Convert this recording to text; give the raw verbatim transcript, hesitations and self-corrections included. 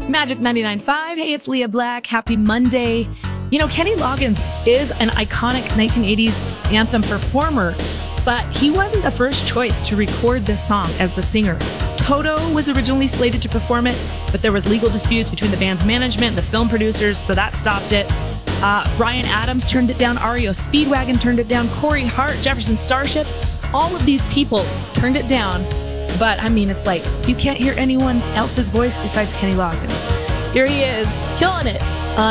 Magic ninety-nine point five. Hey, it's Leah Black. Happy Monday. You know, Kenny Loggins is an iconic nineteen eighties anthem performer, but he wasn't the first choice to record this song as the singer. Toto was originally slated to perform it, but there was legal disputes between the band's management and the film producers, so that stopped it. Uh, Bryan Adams turned it down. R E O Speedwagon turned it down. Corey Hart, Jefferson Starship, all of these people turned it down. But, I mean, it's like, you can't hear anyone else's voice besides Kenny Loggins. Here he is, killing it.